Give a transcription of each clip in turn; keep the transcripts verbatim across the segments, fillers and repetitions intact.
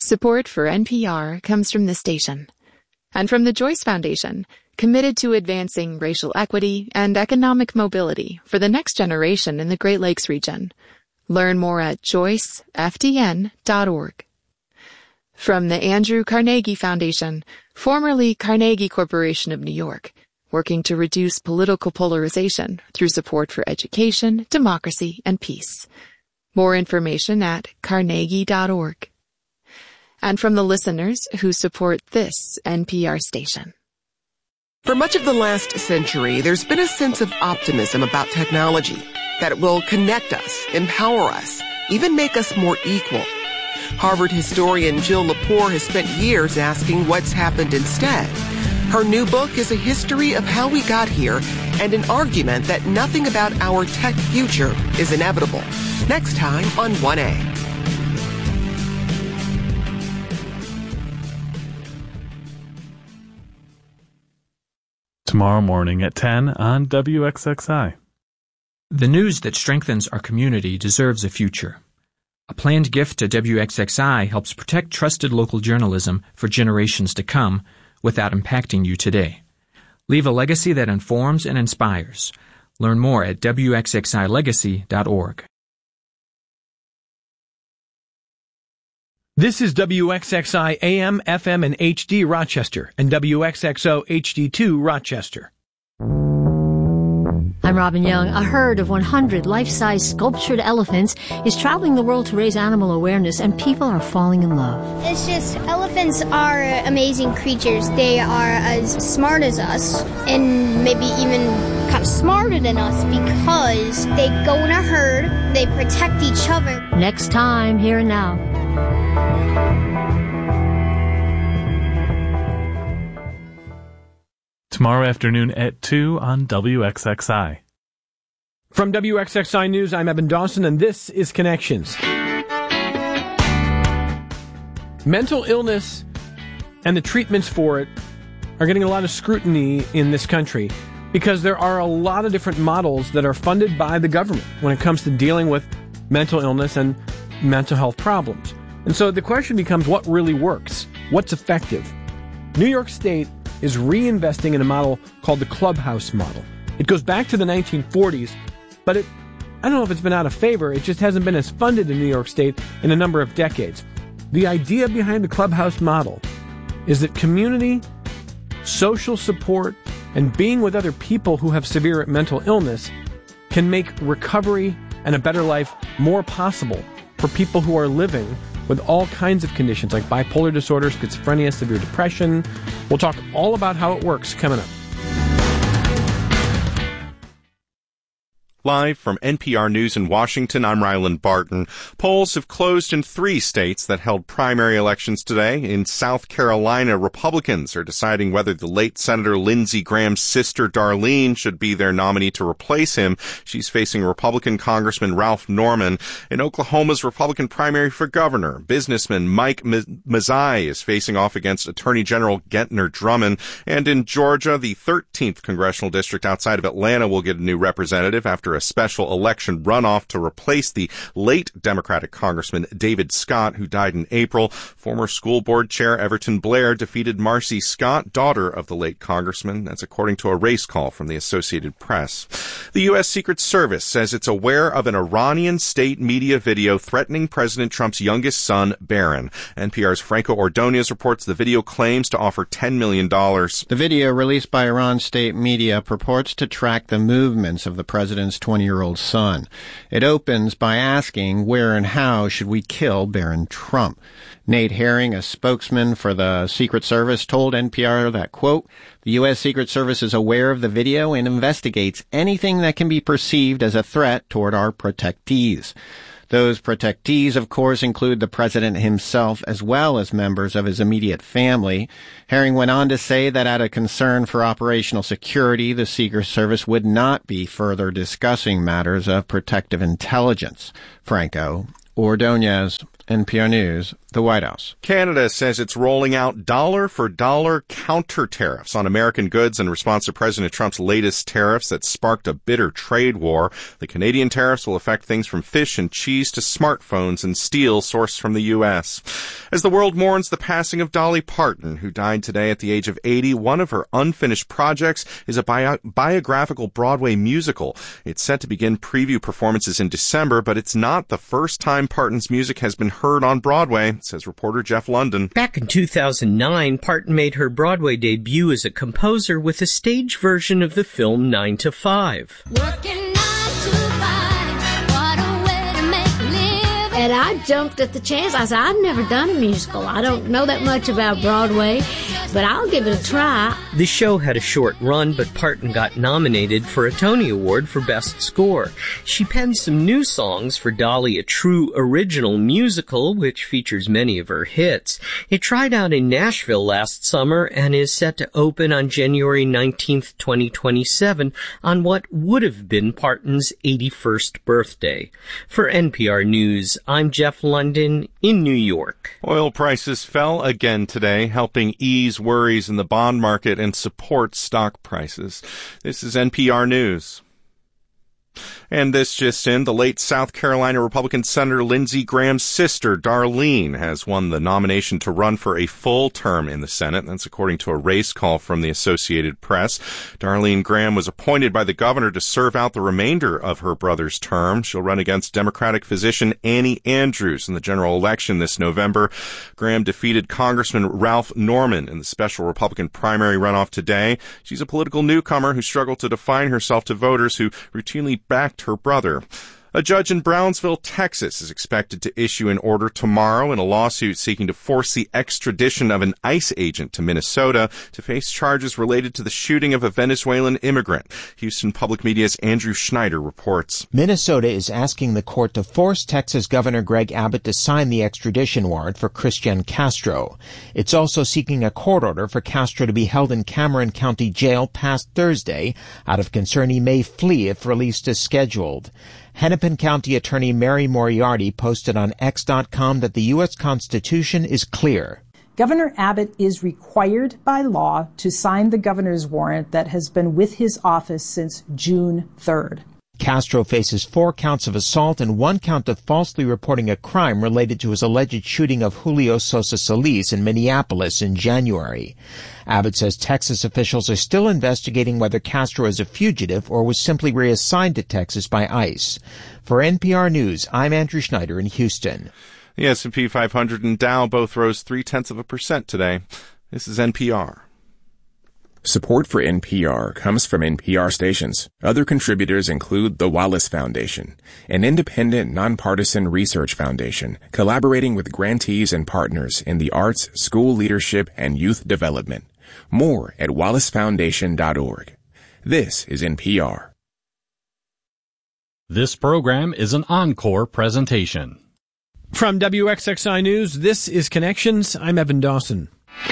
Support for N P R comes from the station and from the Joyce Foundation, committed to advancing racial equity and economic mobility for the next generation in the Great Lakes region. Learn more at joyce f d n dot org. From the Andrew Carnegie Foundation, formerly Carnegie Corporation of New York, working to reduce political polarization through support for education, democracy, and peace. More information at carnegie dot org. And from the listeners who support this N P R station. For much of the last century, there's been a sense of optimism about technology, that it will connect us, empower us, even make us more equal. Harvard historian Jill Lepore has spent years asking what's happened instead. Her new book is a history of how we got here and an argument that nothing about our tech future is inevitable. Next time on one A. Tomorrow morning at ten on W X X I. The news that strengthens our community deserves a future. A planned gift to W X X I helps protect trusted local journalism for generations to come without impacting you today. Leave a legacy that informs and inspires. Learn more at w x x i legacy dot org. This is W X X I A M, F M, and H D Rochester, and W X X O H D two Rochester. I'm Robin Young. A herd of one hundred life-size sculptured elephants is traveling the world to raise animal awareness, and people are falling in love. It's just, elephants are amazing creatures. They are as smart as us, and maybe even kind of smarter than us, because they go in a herd, they protect each other. Next time, Here and Now. Tomorrow afternoon at two on W X X I. From W X X I News, I'm Evan Dawson, and this is Connections. Mental illness and the treatments for it are getting a lot of scrutiny in this country because there are a lot of different models that are funded by the government when it comes to dealing with mental illness and mental health problems. And so the question becomes, what really works? What's effective? New York State is reinvesting in a model called the Clubhouse model. It goes back to the nineteen forties, but it, I don't know if it's been out of favor. It just hasn't been as funded in New York State in a number of decades. The idea behind the Clubhouse model is that community, social support, and being with other people who have severe mental illness can make recovery and a better life more possible for people who are living with all kinds of conditions like bipolar disorder, schizophrenia, severe depression. We'll talk all about how it works coming up. Live from N P R News in Washington, I'm Ryland Barton. Polls have closed in three states that held primary elections today. In South Carolina, Republicans are deciding whether the late Senator Lindsey Graham's sister, Darlene, should be their nominee to replace him. She's facing Republican Congressman Ralph Norman. In Oklahoma's Republican primary for governor, businessman Mike Mazzei is facing off against Attorney General Gentner Drummond. And in Georgia, the thirteenth congressional district outside of Atlanta will get a new representative after a special election runoff to replace the late Democratic Congressman David Scott, who died in April. Former school board chair Everton Blair defeated Marcy Scott, daughter of the late congressman. That's according to a race call from the Associated Press. The U S Secret Service says it's aware of an Iranian state media video threatening President Trump's youngest son, Barron. N P R's Franco Ordonez reports the video claims to offer ten million dollars. The video released by Iran state media purports to track the movements of the president's twenty-year-old son. It opens by asking where and how should we kill Barron Trump. Nate Herring, a spokesman for the Secret Service, told N P R that, quote, the U S Secret Service is aware of the video and investigates anything that can be perceived as a threat toward our protectees. Those protectees, of course, include the president himself as well as members of his immediate family. Herring went on to say that out of concern for operational security, the Secret Service would not be further discussing matters of protective intelligence. Franco Ordonez. N P R News, the White House. Canada says it's rolling out dollar-for-dollar counter tariffs on American goods in response to President Trump's latest tariffs that sparked a bitter trade war. The Canadian tariffs will affect things from fish and cheese to smartphones and steel sourced from the U S. As the world mourns the passing of Dolly Parton, who died today at the age of eighty, one of her unfinished projects is a bio- biographical Broadway musical. It's set to begin preview performances in December, but it's not the first time Parton's music has been heard on Broadway, says reporter Jeff London. Back in two thousand nine, Parton made her Broadway debut as a composer with a stage version of the film nine to five. Working nine to five, what a way to make a living. And I jumped at the chance. I said, I've never done a musical. I don't know that much about Broadway, but I'll give it a try. The show had a short run, but Parton got nominated for a Tony Award for Best Score. She penned some new songs for Dolly, a true original musical, which features many of her hits. It tried out in Nashville last summer and is set to open on January nineteenth, twenty twenty-seven, on what would have been Parton's eighty-first birthday. For N P R News, I'm Jeff London in New York. Oil prices fell again today, helping ease worries in the bond market and support stock prices. This is N P R News. And this just in, the late South Carolina Republican Senator Lindsey Graham's sister, Darlene, has won the nomination to run for a full term in the Senate. That's according to a race call from the Associated Press. Darlene Graham was appointed by the governor to serve out the remainder of her brother's term. She'll run against Democratic physician Annie Andrews in the general election this November. Graham defeated Congressman Ralph Norman in the special Republican primary runoff today. She's a political newcomer who struggled to define herself to voters who routinely backed her brother. A judge in Brownsville, Texas, is expected to issue an order tomorrow in a lawsuit seeking to force the extradition of an ICE agent to Minnesota to face charges related to the shooting of a Venezuelan immigrant. Houston Public Media's Andrew Schneider reports. Minnesota is asking the court to force Texas Governor Greg Abbott to sign the extradition warrant for Christian Castro. It's also seeking a court order for Castro to be held in Cameron County Jail past Thursday out of concern he may flee if released as scheduled. Hennepin County Attorney Mary Moriarty posted on X dot com that the U S Constitution is clear. Governor Abbott is required by law to sign the governor's warrant that has been with his office since June third. Castro faces four counts of assault and one count of falsely reporting a crime related to his alleged shooting of Julio Sosa Solis in Minneapolis in January. Abbott says Texas officials are still investigating whether Castro is a fugitive or was simply reassigned to Texas by ICE. For N P R News, I'm Andrew Schneider in Houston. The S and P five hundred and Dow both rose three-tenths of a percent today. This is N P R. Support for N P R comes from N P R stations. Other contributors include the Wallace Foundation, an independent, nonpartisan research foundation collaborating with grantees and partners in the arts, school leadership, and youth development. More at wallace foundation dot org. This is N P R. This program is an encore presentation. From W X X I News, this is Connections. I'm Evan Dawson.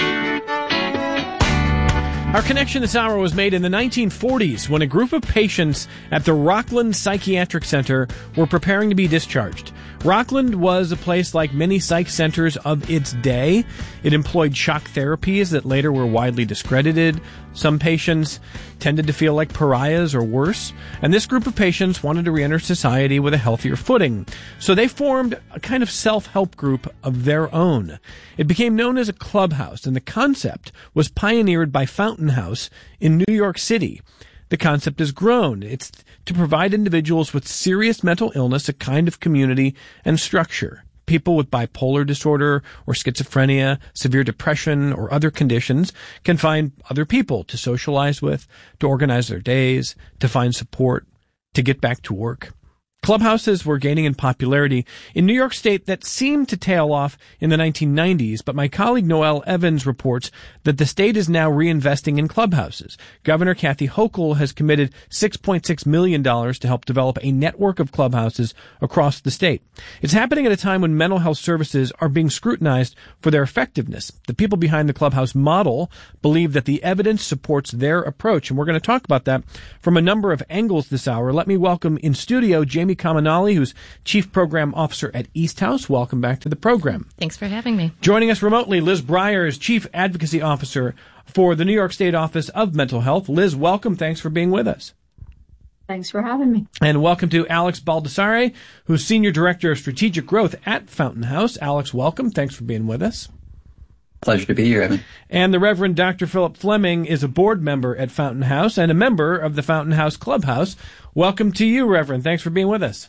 Our connection this hour was made in the nineteen forties when a group of patients at the Rockland Psychiatric Center were preparing to be discharged. Rockland was a place like many psych centers of its day. It employed shock therapies that later were widely discredited. Some patients tended to feel like pariahs or worse, and this group of patients wanted to reenter society with a healthier footing. So they formed a kind of self-help group of their own. It became known as a clubhouse, and the concept was pioneered by Fountain House in New York City. The concept has grown. It's to provide individuals with serious mental illness a kind of community and structure. People with bipolar disorder or schizophrenia, severe depression, or other conditions can find other people to socialize with, to organize their days, to find support, to get back to work. Clubhouses were gaining in popularity in New York State that seemed to tail off in the nineteen nineties, but my colleague Noel Evans reports that the state is now reinvesting in clubhouses. Governor Kathy Hochul has committed six point six million dollars to help develop a network of clubhouses across the state. It's happening at a time when mental health services are being scrutinized for their effectiveness. The people behind the clubhouse model believe that the evidence supports their approach, and we're going to talk about that from a number of angles this hour. Let me welcome in studio Jamie Amy Kamanali, who's Chief Program Officer at East House. Welcome back to the program. Thanks for having me. Joining us remotely, Liz Breyer is Chief Advocacy Officer for the New York State Office of Mental Health. Liz, welcome. Thanks for being with us. Thanks for having me. And welcome to Alex Baldassare, who's Senior Director of Strategic Growth at Fountain House. Alex, welcome. Thanks for being with us. Pleasure to be here, Evan. And the Reverend Doctor Philip Fleming is a board member at Fountain House and a member of the Fountain House Clubhouse. Welcome to you, Reverend. Thanks for being with us.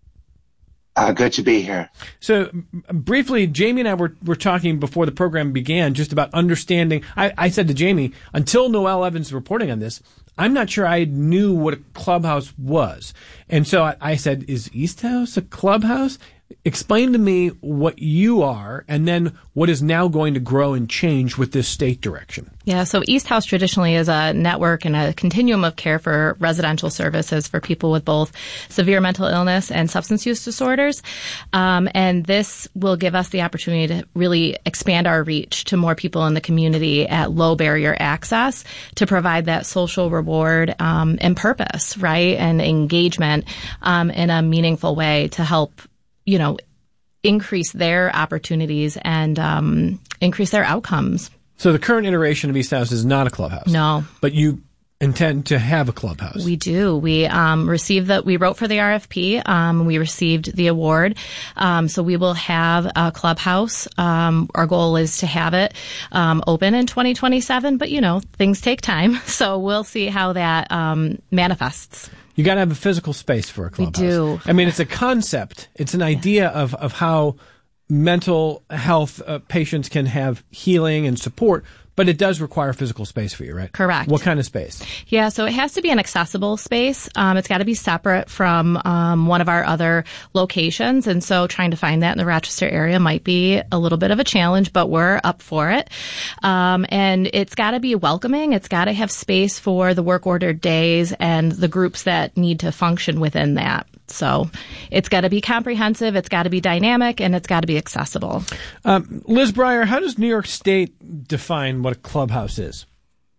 Uh, good to be here. So, briefly, Jamie and I were, were talking before the program began just about understanding. I, I said to Jamie, until Noel Evans reporting on this, I'm not sure I knew what a clubhouse was. And so I, I said, is East House a clubhouse? Explain to me what you are and then what is now going to grow and change with this state direction. Yeah, so East House traditionally is a network and a continuum of care for residential services for people with both severe mental illness and substance use disorders. Um, and this will give us the opportunity to really expand our reach to more people in the community at low barrier access to provide that social reward um, and purpose, right, and engagement um, in a meaningful way to help, you know, increase their opportunities and um, increase their outcomes. So the current iteration of East House is not a clubhouse. No. But you intend to have a clubhouse. We do. We um, received the, we wrote for the R F P. Um, we received the award. Um, so we will have a clubhouse. Um, our goal is to have it um, open in twenty twenty-seven, but you know, things take time. So we'll see how that um, manifests. You got to have a physical space for a clubhouse. We do. I mean, it's a concept. It's an idea of, of how mental health uh, patients can have healing and support, but it does require physical space for you, right? Correct. What kind of space? Yeah, so it has to be an accessible space. Um, it's got to be separate from um, one of our other locations, and so trying to find that in the Rochester area might be a little bit of a challenge, but we're up for it. Um, and it's got to be welcoming. It's got to have space for the work ordered days and the groups that need to function within that. So it's got to be comprehensive, it's got to be dynamic, and it's got to be accessible. Um, Liz Breyer, how does New York State define what a clubhouse is?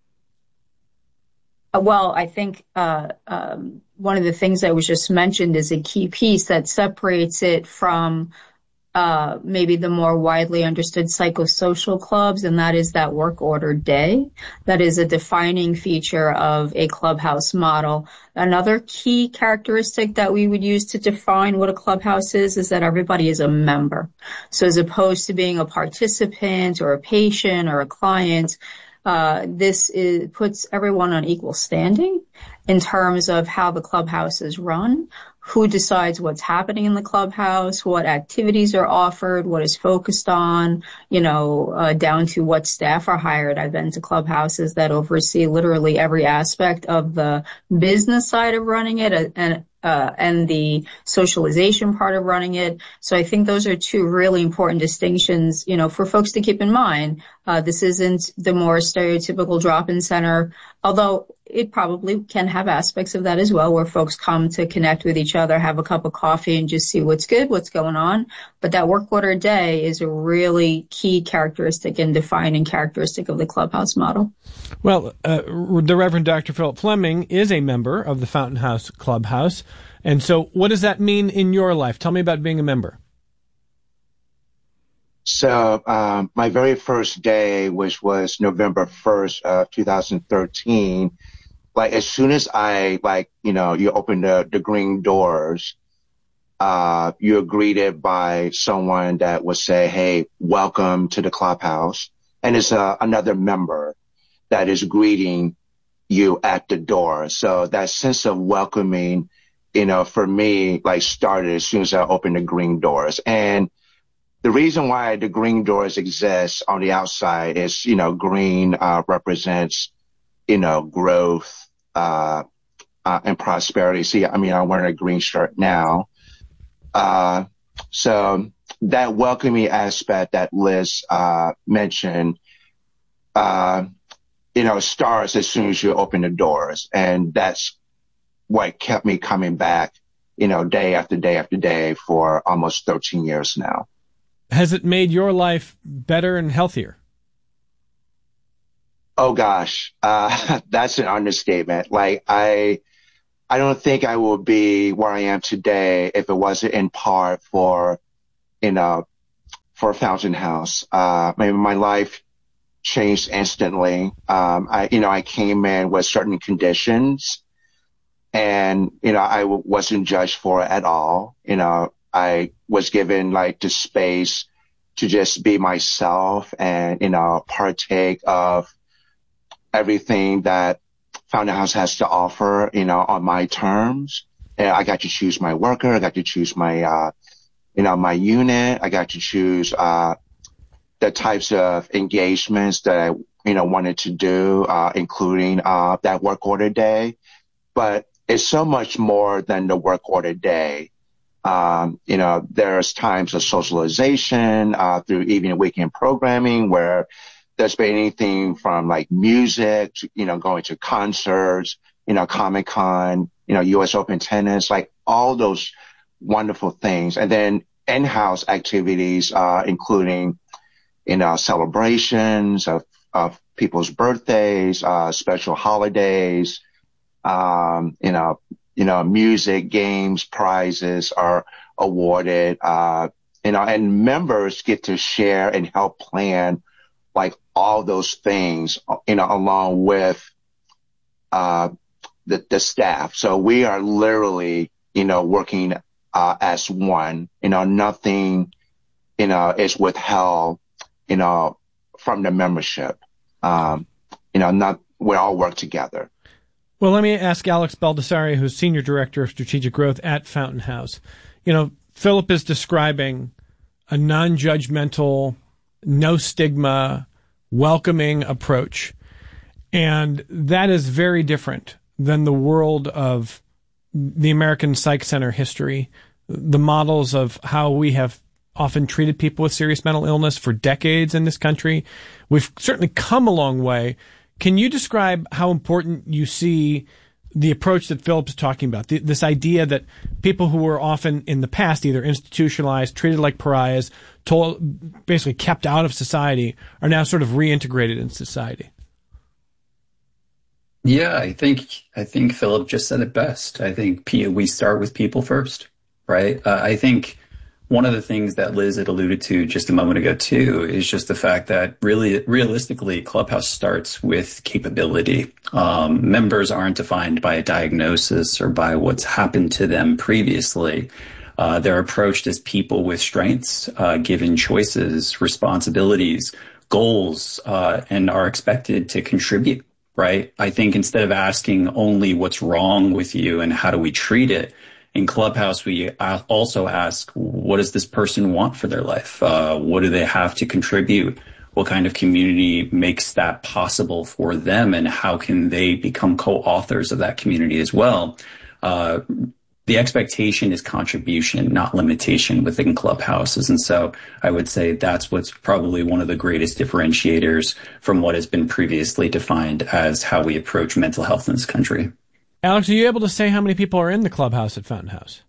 Well, I think uh, um, one of the things that was just mentioned is a key piece that separates it from uh, maybe the more widely understood psychosocial clubs, and that is that work order day. That is a defining feature of a clubhouse model. Another key characteristic that we would use to define what a clubhouse is, is that everybody is a member. So as opposed to being a participant or a patient or a client, uh, this is, puts everyone on equal standing in terms of how the clubhouse is run, who decides what's happening in the clubhouse, what activities are offered, what is focused on, you know, uh, down to what staff are hired. I've been to clubhouses that oversee literally every aspect of the business side of running it and uh, and the socialization part of running it. So I think those are two really important distinctions, you know, for folks to keep in mind. Uh, this isn't the more stereotypical drop-in center, although it probably can have aspects of that as well, where folks come to connect with each other, have a cup of coffee, and just see what's good, what's going on. But that work order day is a really key characteristic and defining characteristic of the clubhouse model. Well, uh, the Reverend Doctor Philip Fleming is a member of the Fountain House Clubhouse. And so what does that mean in your life? Tell me about being a member. So um, my very first day, which was November first, uh, two thousand thirteen, like as soon as I, like, you know, you open the, the green doors, uh, you're greeted by someone that will say, hey, welcome to the clubhouse. And it's uh, another member that is greeting you at the door. So that sense of welcoming, you know, for me, like started as soon as I opened the green doors. And the reason why the green doors exist on the outside is, you know, green uh, represents, you know, growth uh, uh, and prosperity. See, I mean, I'm wearing a green shirt now. Uh, so that welcoming aspect that Liz uh, mentioned, uh, you know, starts as soon as you open the doors. And that's what kept me coming back, you know, day after day after day for almost thirteen years now. Has it made your life better and healthier? Oh gosh, uh, that's an understatement. Like I, I don't think I would be where I am today if it wasn't in part for, you know, for Fountain House. Uh, maybe my life changed instantly. Um, I, you know, I came in with certain conditions and, you know, I w- wasn't judged for it at all. You know, I was given like the space to just be myself and, you know, partake of everything that Fountain House has to offer, you know, on my terms. And I got to choose my worker. I got to choose my, uh, you know, my unit. I got to choose, uh, the types of engagements that I, you know, wanted to do, uh, including, uh, that work order day. But it's so much more than the work order day. Um, you know, there's times of socialization, uh, through evening weekend programming where there's been anything from like music, to, you know, going to concerts, you know, Comic-Con, you know, U S Open tennis, like all those wonderful things. And then in-house activities, uh, including, you know, celebrations of, of people's birthdays, uh, special holidays, um, you know, you know, music, games, prizes are awarded, uh, you know, and members get to share and help plan like all those things, you know, along with, uh, the, the staff. So we are literally, you know, working, uh, as one, you know, nothing, you know, is withheld, you know, from the membership. Um, you know, not, we all work together. Well, let me ask Alex Baldessari, who's Senior Director of Strategic Growth at Fountain House. You know, Philip is describing a non-judgmental, no stigma, welcoming approach. And that is very different than the world of the American Psych Center history, the models of how we have often treated people with serious mental illness for decades in this country. We've certainly come a long way. Can you describe how important you see the approach that Philip's talking about, the, this idea that people who were often in the past either institutionalized, treated like pariahs, told, basically kept out of society, are now sort of reintegrated in society? Yeah, I think I think Philip just said it best. I think we start with people first, right? Uh, I think one of the things that Liz had alluded to just a moment ago, too, is just the fact that really, realistically, Clubhouse starts with capability. Um, members aren't defined by a diagnosis or by what's happened to them previously. Uh, they're approached as people with strengths, uh, given choices, responsibilities, goals, uh, and are expected to contribute, right? I think instead of asking only what's wrong with you and how do we treat it, in Clubhouse, we also ask, what does this person want for their life? Uh, what do they have to contribute? What kind of community makes that possible for them? And how can they become co-authors of that community as well? Uh, the expectation is contribution, not limitation within Clubhouses. And so I would say that's what's probably one of the greatest differentiators from what has been previously defined as how we approach mental health in this country. Alex, are you able to say how many people are in the Clubhouse at Fountain House?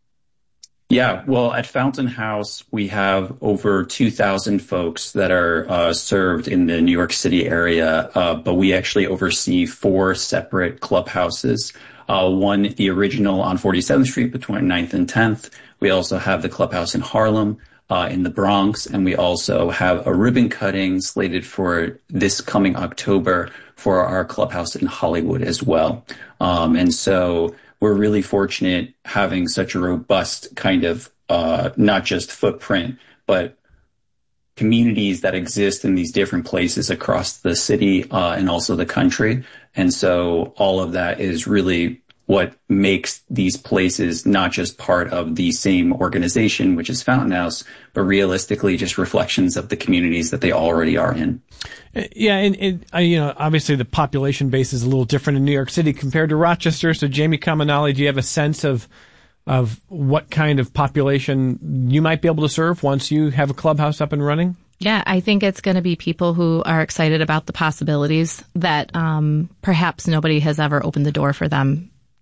Yeah, well, at Fountain House, we have over two thousand folks that are uh, served in the New York City area, uh, but we actually oversee four separate clubhouses. Uh, one, the original on forty-seventh Street between ninth and tenth. We also have the clubhouse in Harlem, uh, in the Bronx, and we also have a ribbon cutting slated for this coming October for our clubhouse in Hollywood as well. Um, and so we're really fortunate having such a robust kind of, uh, not just footprint, but communities that exist in these different places across the city, uh, and also the country. And so all of that is really what makes these places not just part of the same organization, which is Fountain House, but realistically just reflections of the communities that they already are in. Yeah, and, and uh, you know, obviously the population base is a little different in New York City compared to Rochester. So, Jamie Kaminali, do you have a sense of of what kind of population you might be able to serve once you have a clubhouse up and running? Yeah, I think it's going to be people who are excited about the possibilities that um, perhaps nobody has ever opened the door for them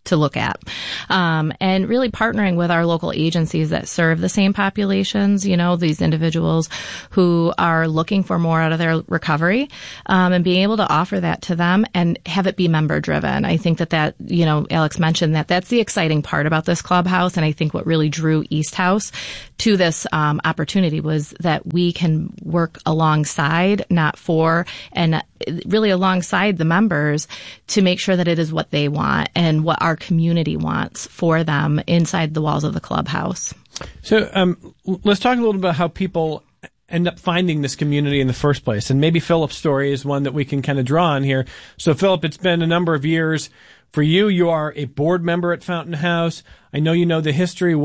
to look at. Um, and really partnering with our local agencies that serve the same populations, you know, these individuals who are looking for more out of their recovery, um, and being able to offer that to them and have it be member driven. I think that that, you know, Alex mentioned that that's the exciting part about this clubhouse. And I think what really drew East House to this um, opportunity was that we can work alongside, not for, and really alongside the members to make sure that it is what they want and what our community wants for them inside the walls of the clubhouse. So um, let's talk a little bit about how people end up finding this community in the first place. And maybe Philip's story is one that we can kind of draw on here. So Philip, it's been a number of years for you. You are a board member at Fountain House. I know you know the history